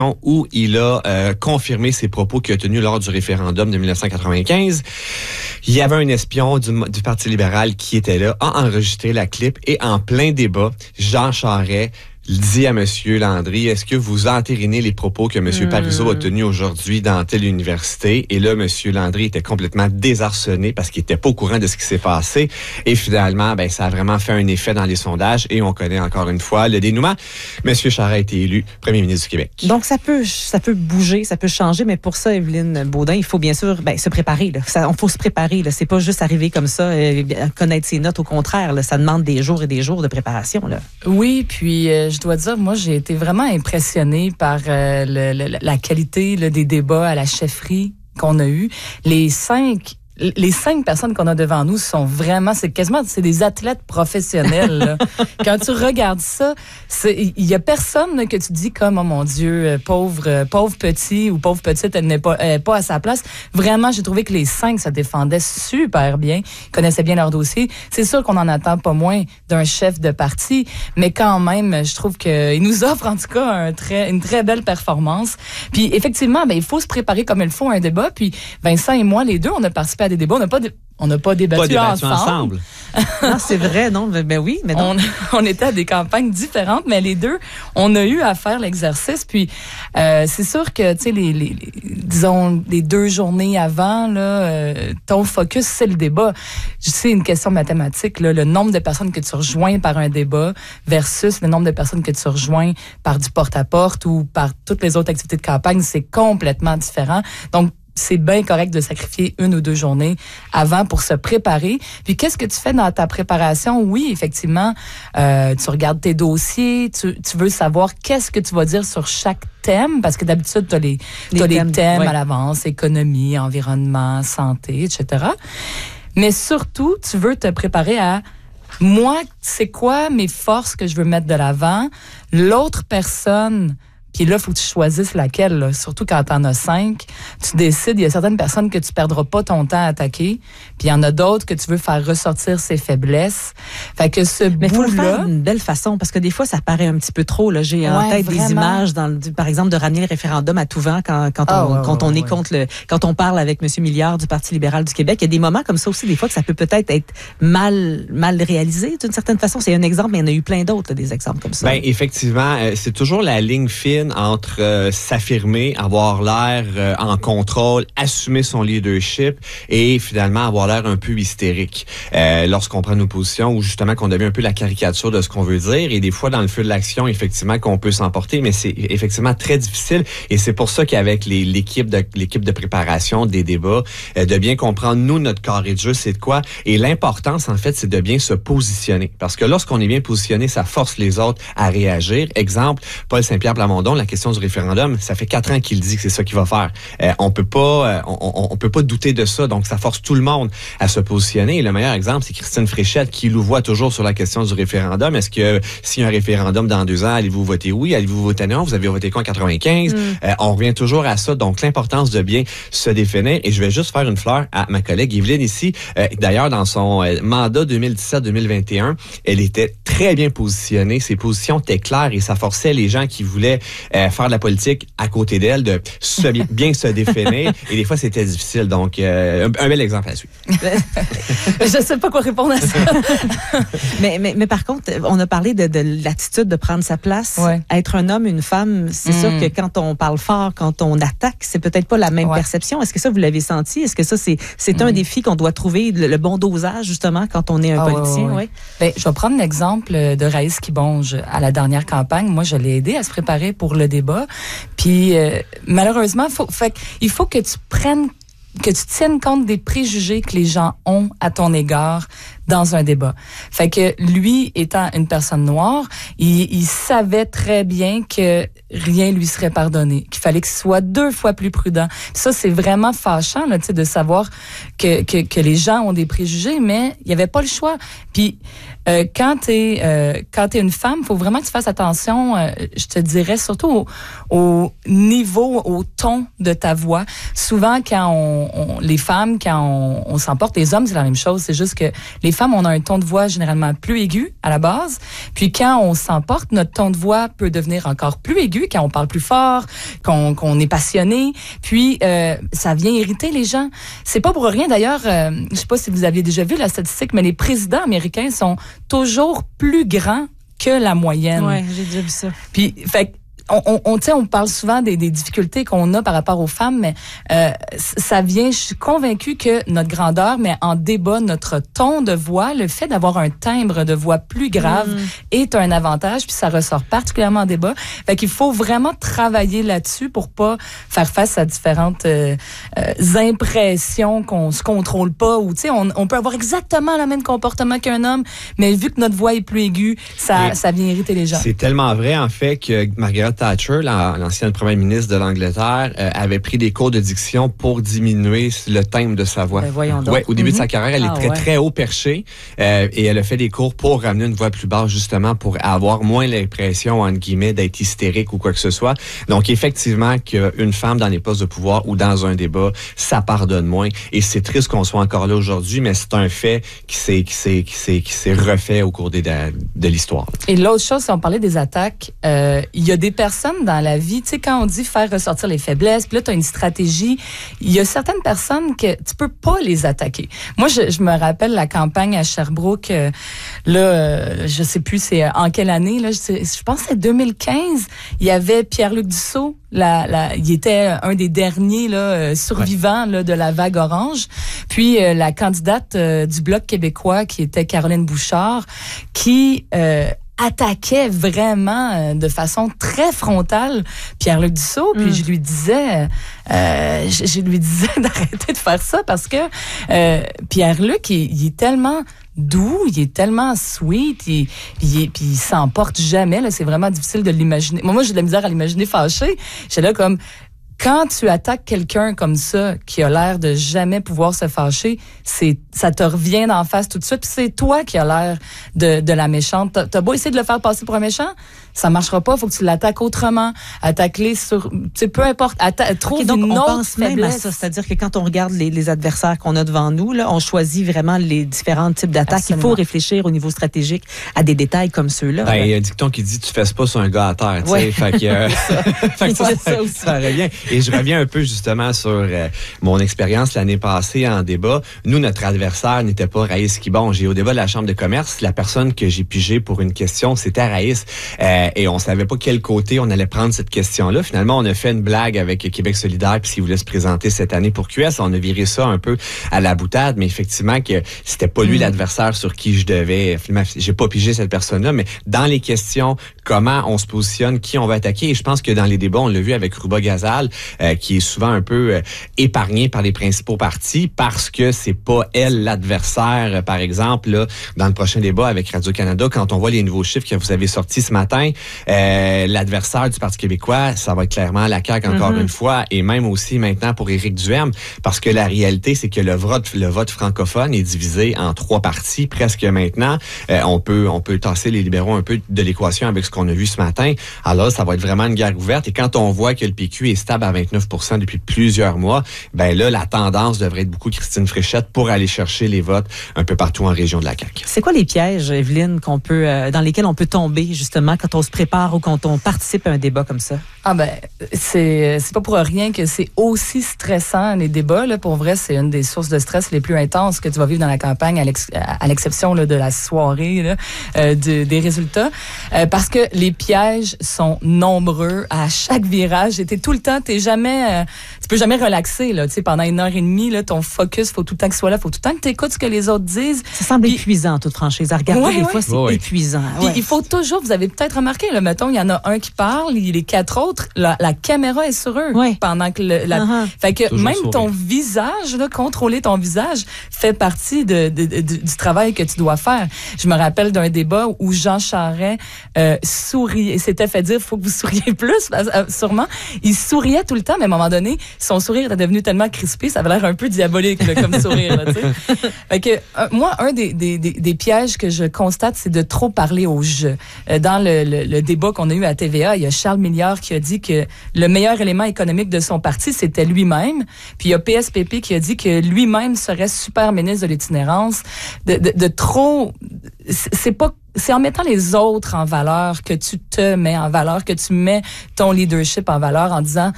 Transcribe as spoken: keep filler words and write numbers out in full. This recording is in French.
où il a euh, confirmé ses propos qu'il a tenus lors du référendum de dix-neuf cent quatre-vingt-quinze. Il y avait un espion du, du Parti libéral qui était là, a enregistré la clip et en plein débat, Jean Charest dit à M. Landry, est-ce que vous entérinez les propos que M. Mmh. Parizeau a tenus aujourd'hui dans telle université? Et là, M. Landry était complètement désarçonné parce qu'il était pas au courant de ce qui s'est passé. Et finalement, ben, ça a vraiment fait un effet dans les sondages et on connaît encore une fois le dénouement. M. Charest a été élu premier ministre du Québec. Donc, ça peut, ça peut bouger, ça peut changer, mais pour ça, Evelyne Baudin, il faut bien sûr ben, se préparer. Là. Ça, on faut se préparer. Là. C'est pas juste arriver comme ça, euh, connaître ses notes. Au contraire, là, ça demande des jours et des jours de préparation. Là. Oui, puis euh, je dois dire, moi, j'ai été vraiment impressionnée par euh, le, le, la qualité là, des débats à la chefferie qu'on a eu. Les cinq Les cinq personnes qu'on a devant nous sont vraiment, c'est quasiment, c'est des athlètes professionnels. Là. Quand tu regardes ça, il y a personne là, que tu dis comme, oh mon Dieu, pauvre, pauvre petit ou pauvre petite, elle n'est pas, elle n'est pas à sa place. Vraiment, j'ai trouvé que les cinq se défendaient super bien, ils connaissaient bien leur dossier. C'est sûr qu'on en attend pas moins d'un chef de parti, mais quand même, je trouve qu'il nous offre en tout cas un très, une très belle performance. Puis effectivement, ben, il faut se préparer comme il faut à un débat. Puis Vincent et moi, les deux, on a participé à des débats. On n'a pas, dé- on n'a pas débattu, pas débattu ensemble. ensemble. Non, c'est vrai, non? Ben oui, mais non. On, on était à des campagnes différentes, mais les deux, on a eu à faire l'exercice. Puis, euh, c'est sûr que, tu sais, les, les, les, disons, les deux journées avant, là, euh, ton focus, c'est le débat. C'est une question mathématique, là, le nombre de personnes que tu rejoins par un débat versus le nombre de personnes que tu rejoins par du porte-à-porte ou par toutes les autres activités de campagne, c'est complètement différent. Donc, c'est bien correct de sacrifier une ou deux journées avant pour se préparer. Puis, qu'est-ce que tu fais dans ta préparation? Oui, effectivement, euh, tu regardes tes dossiers, tu, tu veux savoir qu'est-ce que tu vas dire sur chaque thème, parce que d'habitude, tu as les, les t'as thèmes, les thèmes ouais. à l'avance, économie, environnement, santé, et cetera. Mais surtout, tu veux te préparer à moi, c'est quoi mes forces que je veux mettre de l'avant? L'autre personne... Puis là, il faut que tu choisisses laquelle, là. Surtout quand tu en as cinq. Tu décides, il y a certaines personnes que tu perdras pas ton temps à attaquer, puis il y en a d'autres que tu veux faire ressortir ses faiblesses. Fait que ce Mais il faut le faire bout-là... d'une belle façon, parce que des fois, ça paraît un petit peu trop. Là. J'ai ouais, en tête vraiment. des images, dans le, par exemple, de ramener le référendum à tout vent quand, quand on, oh, ouais, quand on ouais, est ouais. contre le... Quand on parle avec M. Milliard du Parti libéral du Québec, il y a des moments comme ça aussi, des fois, que ça peut peut-être être mal, mal réalisé, d'une certaine façon. C'est un exemple, mais il y en a eu plein d'autres, là, des exemples comme ça. Ben effectivement, euh, c'est toujours la ligne fine entre euh, s'affirmer, avoir l'air euh, en contrôle, assumer son leadership et finalement avoir l'air un peu hystérique euh, lorsqu'on prend nos positions ou justement qu'on devient un peu la caricature de ce qu'on veut dire et des fois dans le feu de l'action, effectivement, qu'on peut s'emporter, mais c'est effectivement très difficile et c'est pour ça qu'avec les, l'équipe de l'équipe de préparation des débats, euh, de bien comprendre, nous, notre carré de jeu, c'est de quoi et l'importance, en fait, c'est de bien se positionner parce que lorsqu'on est bien positionné, ça force les autres à réagir. Exemple, Paul Saint-Pierre Plamondon, la question du référendum, ça fait quatre ans qu'il dit que c'est ça qu'il va faire. Euh, on peut pas, euh, on, on, on peut pas douter de ça, donc ça force tout le monde à se positionner. Et le meilleur exemple, c'est Christine Fréchette qui louvoie toujours sur la question du référendum. Est-ce que s'il y a un référendum dans deux ans, allez-vous voter oui, allez-vous voter non? Vous avez voté quoi en quatre-vingt-quinze? Mm. Euh, on revient toujours à ça, donc l'importance de bien se définir. Et je vais juste faire une fleur à ma collègue Evelyne ici. Euh, d'ailleurs, dans son euh, mandat deux mille dix-sept deux mille vingt et un, elle était très bien positionnée. Ses positions étaient claires et ça forçait les gens qui voulaient euh, faire de la politique à côté d'elle de se, bien se définir. Et des fois, c'était difficile. Donc, euh, un, un bel exemple à suivre. Je sais pas quoi répondre à ça. mais, mais, mais par contre, on a parlé de, de l'attitude de prendre sa place. Ouais. Être un homme, une femme, c'est mm. sûr que quand on parle fort, quand on attaque, c'est peut-être pas la même ouais. perception. Est-ce que ça, vous l'avez senti? Est-ce que ça, c'est, c'est mm. un défi qu'on doit trouver, le, le bon dosage, justement, quand on est un ah, politicien? Ouais, ouais. Ouais. Ben, je vais prendre l'exemple de Raïs Kibonge à la dernière campagne. Moi, je l'ai aidé à se préparer pour le débat. Puis, euh, malheureusement, faut, fait, il faut que tu prennes, que tu tiennes compte des préjugés que les gens ont à ton égard dans un débat. Fait que lui, étant une personne noire, il, il savait très bien que rien lui serait pardonné, qu'il fallait qu'il soit deux fois plus prudent. Ça, c'est vraiment fâchant, là, tu sais, de savoir que, que, que les gens ont des préjugés, mais il n'y avait pas le choix. Puis, euh, quand t'es, euh, quand t'es une femme, faut vraiment que tu fasses attention, euh, je te dirais, surtout au, au niveau, au ton de ta voix. Souvent, quand on, on les femmes, quand on, on s'emporte, les hommes, c'est la même chose. C'est juste que les femmes femmes, on a un ton de voix généralement plus aigu à la base. Puis quand on s'emporte, notre ton de voix peut devenir encore plus aigu quand on parle plus fort, qu'on, qu'on est passionné. Puis euh, ça vient irriter les gens. C'est pas pour rien d'ailleurs. Euh, je sais pas si vous aviez déjà vu la statistique, mais les présidents américains sont toujours plus grands que la moyenne. Ouais, j'ai déjà vu ça. Puis fait On, on, on, on parle souvent des, des difficultés qu'on a par rapport aux femmes, mais euh, ça vient, je suis convaincue que notre grandeur, mais en débat, notre ton de voix, le fait d'avoir un timbre de voix plus grave mmh. est un avantage, puis ça ressort particulièrement en débat. Fait qu'il faut vraiment travailler là-dessus pour pas faire face à différentes euh, euh, impressions qu'on se contrôle pas, ou tu sais, on, on peut avoir exactement le même comportement qu'un homme, mais vu que notre voix est plus aiguë, ça, ça vient irriter les gens. C'est tellement vrai, en fait, que Margaret Thatcher, l'ancienne première ministre de l'Angleterre, euh, avait pris des cours de diction pour diminuer le timbre de sa voix. Ben voyons donc. Ouais, au début mm-hmm. de sa carrière, elle ah, est très, ouais. très haut perchée euh, et elle a fait des cours pour ramener une voix plus basse, justement, pour avoir moins l'impression, entre guillemets, d'être hystérique ou quoi que ce soit. Donc, effectivement, qu'une femme dans les postes de pouvoir ou dans un débat, ça pardonne moins. Et c'est triste qu'on soit encore là aujourd'hui, mais c'est un fait qui s'est, qui s'est, qui s'est, qui s'est refait au cours des, de, de l'histoire. Et l'autre chose, si on parlait des attaques, euh, il y a des personnes dans la vie, tu sais, quand on dit faire ressortir les faiblesses, puis là, tu as une stratégie, il y a certaines personnes que tu peux pas les attaquer. Moi, je, je me rappelle la campagne à Sherbrooke, euh, là, euh, je sais plus c'est en quelle année, là, je, je pense que c'est deux mille quinze, il y avait Pierre-Luc Dussault, la, la, il était un des derniers là, survivants ouais. là, de la vague orange, puis euh, la candidate euh, du Bloc québécois, qui était Caroline Bouchard, qui... Euh, attaquait vraiment euh, de façon très frontale Pierre-Luc Dussault, puis mm. je lui disais euh, je, je lui disais d'arrêter de faire ça parce que euh, Pierre-Luc il, il est tellement doux, il est tellement sweet, il, il, est, puis il s'emporte jamais là, c'est vraiment difficile de l'imaginer. Moi, moi j'ai de la misère à l'imaginer fâché. J'étais là comme quand tu attaques quelqu'un comme ça, qui a l'air de jamais pouvoir se fâcher, c'est, ça te revient d'en face tout de suite. Puis c'est toi qui as l'air de, de la méchante. T'as, t'as beau essayer de le faire passer pour un méchant, ça marchera pas. Faut que tu l'attaques autrement. Attaque-les sur, tu sais, peu importe. Atta- trouve okay, donc une on autre pense faiblesse. Même à ça. C'est-à-dire que quand on regarde les, les adversaires qu'on a devant nous, là, on choisit vraiment les différents types d'attaques. Absolument. Il faut réfléchir au niveau stratégique à des détails comme ceux-là. Ben, il y a un dicton qui dit, tu fesses pas sur un gars à terre, tu sais. Ouais. Fait que, euh, fait que ça, ça, ça, aussi. Ça revient. Et je reviens un peu justement sur euh, mon expérience l'année passée en débat. Nous, notre adversaire n'était pas Raïs Kibon. J'ai au débat de la Chambre de commerce, la personne que j'ai pigée pour une question, c'était Raïs. Euh, et on savait pas quel côté on allait prendre cette question-là. Finalement, on a fait une blague avec Québec solidaire puis s'il voulait se présenter cette année pour Q S. On a viré ça un peu à la boutade, mais effectivement que c'était pas lui mmh. l'adversaire sur qui je devais. Finalement, j'ai pas pigé cette personne-là, mais dans les questions, comment on se positionne, qui on va attaquer. Et je pense que dans les débats, on l'a vu avec Rouba Gazal, euh, qui est souvent un peu euh, épargnée par les principaux partis parce que c'est pas elle l'adversaire, euh, par exemple, là, dans le prochain débat avec Radio-Canada, quand on voit les nouveaux chiffres que vous avez sortis ce matin, euh, l'adversaire du Parti québécois, ça va être clairement la C A Q encore mm-hmm. une fois, et même aussi maintenant pour Éric Duhaime, parce que la réalité, c'est que le vote, le vote francophone est divisé en trois partis presque maintenant. Euh, on peut on peut tasser les libéraux un peu de l'équation avec ce qu'on a vu ce matin. Alors, ça va être vraiment une guerre ouverte. Et quand on voit que le P Q est stable à vingt-neuf pour cent depuis plusieurs mois, ben là, la tendance devrait être beaucoup Christine Fréchette pour aller chercher les votes un peu partout en région de la C A Q. C'est quoi les pièges, Evelyne, qu'on peut, euh, dans lesquels on peut tomber, justement, quand on se prépare ou quand on participe à un débat comme ça? Ah ben, c'est, c'est pas pour rien que c'est aussi stressant, les débats. Là. Pour vrai, c'est une des sources de stress les plus intenses que tu vas vivre dans la campagne, à, l'ex, à l'exception là, de la soirée, là, euh, de, des résultats. Euh, parce que les pièges sont nombreux à chaque virage. Et t'es tout le temps, t'es jamais... Euh, tu peux jamais relaxer. Là, pendant une heure et demie, là, ton focus, faut tout le temps qu'il soit là, faut tout le temps que t'écoutes ce que les autres disent. Ça semble Puis, épuisant, toute franchise. À regarder, ouais, des ouais. fois, c'est ouais. épuisant. Puis, ouais. il faut toujours, vous avez peut-être remarqué, là, mettons, il y en a un qui parle, il y a les quatre autres, la, la caméra est sur eux ouais. pendant que le, la, uh-huh. fait que toujours même sourire. Ton visage, là, contrôler ton visage fait partie de, de, de, de, du travail que tu dois faire. Je me rappelle d'un débat où Jean Charest euh, souriait, s'était fait dire, faut que vous souriez plus, sûrement. Il souriait souriait tout le temps, mais à un moment donné, son sourire était devenu tellement crispé, ça avait l'air un peu diabolique là, comme sourire. Là, fait que, euh, moi, un des, des, des, des pièges que je constate, c'est de trop parler au jeu. Euh, dans le, le, le débat qu'on a eu à T V A, il y a Charles Milliard qui a dit que le meilleur élément économique de son parti, c'était lui-même. Puis il y a P S P P qui a dit que lui-même serait super ministre de l'itinérance. De, de, de trop... C'est pas... C'est en mettant les autres en valeur que tu te mets en valeur, que tu mets ton leadership en valeur en disant